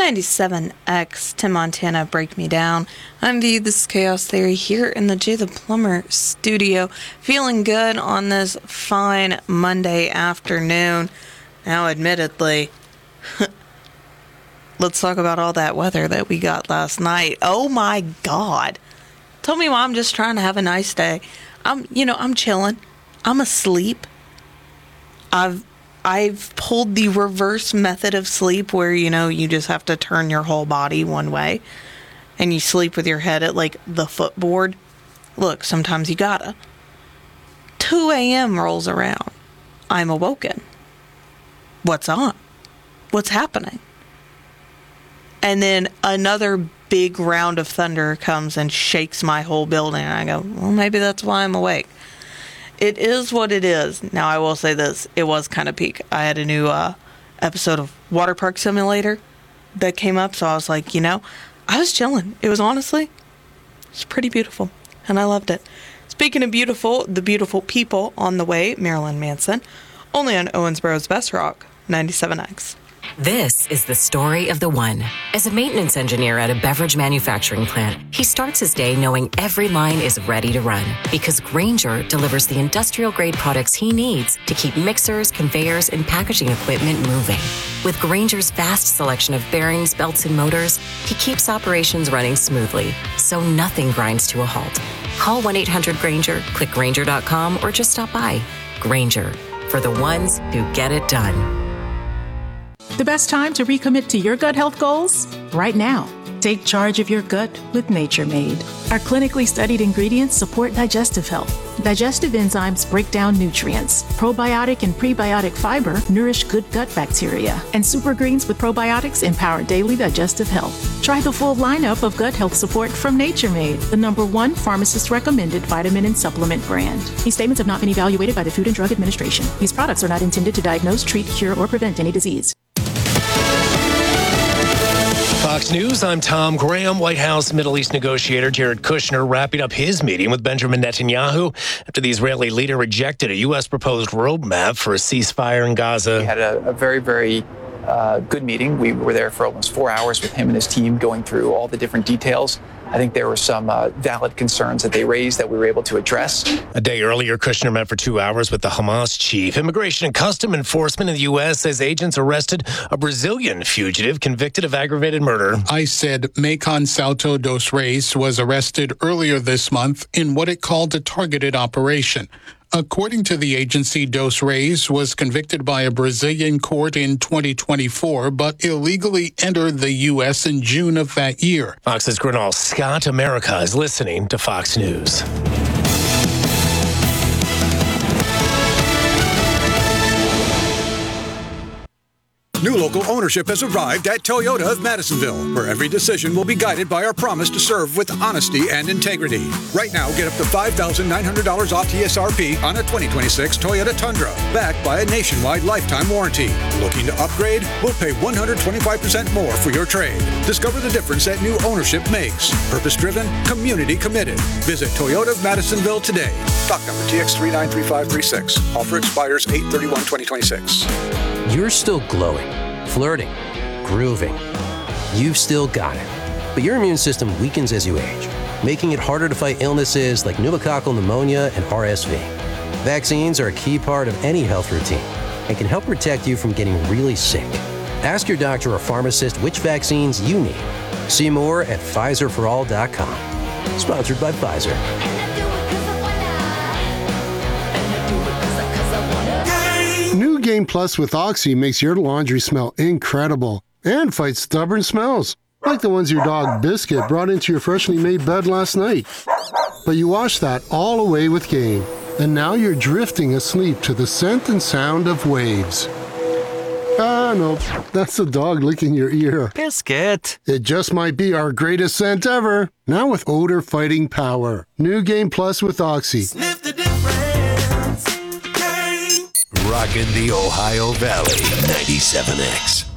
97X, Tim Montana, Break Me Down. I'm V, this is Chaos Theory here in the Jay the Plumber studio. Feeling good on this fine Monday afternoon. Now, admittedly, let's talk about all that weather that we got last night. Oh my God. Tell me why I'm just trying to have a nice day. I'm chilling. I'm asleep. I've pulled the reverse method of sleep where, you just have to turn your whole body one way and you sleep with your head at like the footboard. Look, sometimes you gotta. 2 a.m. rolls around. I'm awoken. What's on? What's happening? And then another big round of thunder comes and shakes my whole building. And I go, well, maybe that's why I'm awake. It is what it is. Now, I will say this. It was kind of peak. I had a new episode of Water Park Simulator that came up. So I was like, I was chilling. It was it's pretty beautiful. And I loved it. Speaking of beautiful, the beautiful people on the way, Marilyn Manson, only on Owensboro's Best Rock, 97X. This is the story of the one. As a maintenance engineer at a beverage manufacturing plant, he starts his day knowing every line is ready to run because Grainger delivers the industrial-grade products he needs to keep mixers, conveyors, and packaging equipment moving. With Grainger's vast selection of bearings, belts, and motors, he keeps operations running smoothly, so nothing grinds to a halt. Call 1-800-GRAINGER, click Grainger.com, or just stop by. Grainger, for the ones who get it done. The best time to recommit to your gut health goals? Right now. Take charge of your gut with Nature Made. Our clinically studied ingredients support digestive health. Digestive enzymes break down nutrients. Probiotic and prebiotic fiber nourish good gut bacteria. And super greens with probiotics empower daily digestive health. Try the full lineup of gut health support from Nature Made, the #1 pharmacist-recommended vitamin and supplement brand. These statements have not been evaluated by the Food and Drug Administration. These products are not intended to diagnose, treat, cure, or prevent any disease. Fox News, I'm Tom Graham. White House Middle East negotiator Jared Kushner wrapping up his meeting with Benjamin Netanyahu after the Israeli leader rejected a U.S. proposed roadmap for a ceasefire in Gaza. We had a very, very good meeting. We were there for almost 4 hours with him and his team going through all the different details. I think there were some valid concerns that they raised that we were able to address. A day earlier, Kushner met for 2 hours with the Hamas chief. Immigration and Customs Enforcement in the U.S. says agents arrested a Brazilian fugitive convicted of aggravated murder. ICE said Macon Salto dos Reis was arrested earlier this month in what it called a targeted operation. According to the agency, Dos Reis was convicted by a Brazilian court in 2024, but illegally entered the U.S. in June of that year. Fox's Grinal Scott, America is listening to Fox News. New local ownership has arrived at Toyota of Madisonville, where every decision will be guided by our promise to serve with honesty and integrity. Right now, get up to $5,900 off TSRP on a 2026 Toyota Tundra, backed by a nationwide lifetime warranty. Looking to upgrade? We'll pay 125% more for your trade. Discover the difference that new ownership makes. Purpose-driven, community-committed. Visit Toyota of Madisonville today. Stock number TX393536. Offer expires 8/31/2026. You're still glowing, flirting, grooving. You've still got it. But your immune system weakens as you age, making it harder to fight illnesses like pneumococcal pneumonia and RSV. Vaccines are a key part of any health routine and can help protect you from getting really sick. Ask your doctor or pharmacist which vaccines you need. See more at PfizerForAll.com. Sponsored by Pfizer. New Game Plus with Oxy makes your laundry smell incredible and fights stubborn smells, like the ones your dog Biscuit brought into your freshly made bed last night. But you wash that all away with Game, and now you're drifting asleep to the scent and sound of waves. Ah, no, that's the dog licking your ear. Biscuit. It just might be our greatest scent ever, now with odor-fighting power. New Game Plus with Oxy. Sniff the difference. Rockin' the Ohio Valley, 97X.